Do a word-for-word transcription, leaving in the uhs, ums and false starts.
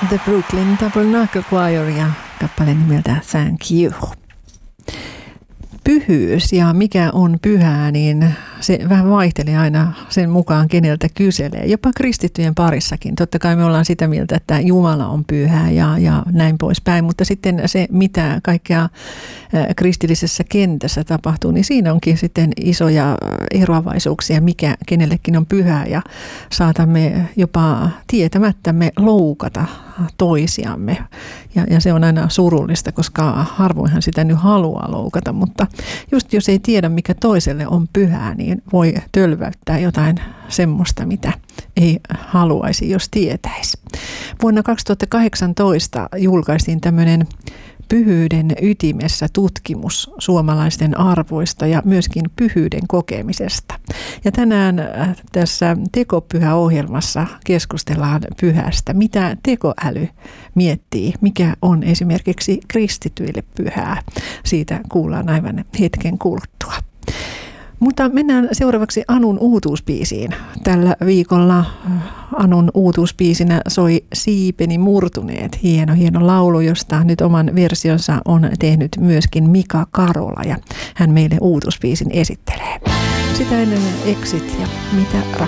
The Brooklyn Tabernacle Choir ja kappale nimeltä Thank You. Pyhyys ja mikä on pyhää, niin se vähän vaihtelee aina sen mukaan, keneltä kyselee. Jopa kristittyjen parissakin. Totta kai me ollaan sitä mieltä, että Jumala on pyhä ja, ja näin poispäin. Mutta sitten se, mitä kaikkea kristillisessä kentässä tapahtuu, niin siinä onkin sitten isoja eroavaisuuksia, mikä kenellekin on pyhää. Ja saatamme jopa tietämättämme loukata toisiamme. Ja, ja se on aina surullista, koska harvoinhan sitä nyt haluaa loukata. Mutta just jos ei tiedä, mikä toiselle on pyhää, niin voi tölväyttää jotain semmoista, mitä ei haluaisi, jos tietäisi. Vuonna kaksituhattakahdeksantoista julkaistiin tämmöinen Pyhyyden ytimessä tutkimus suomalaisten arvoista ja myöskin pyhyyden kokemisesta. Ja tänään tässä Tekopyhä-ohjelmassa keskustellaan pyhästä. Mitä tekoäly miettii, mikä on esimerkiksi kristityille pyhää. Siitä kuullaan aivan hetken kuluttua. Mutta mennään seuraavaksi Anun uutuuspiisiin. Tällä viikolla Anun uutuuspiisinä soi Siipeni murtuneet. Hieno, hieno laulu, josta nyt oman versionsa on tehnyt myöskin Mika Karola ja hän meille uutuuspiisin esittelee. Sitä ennen Exit ja Mitä rakkaus.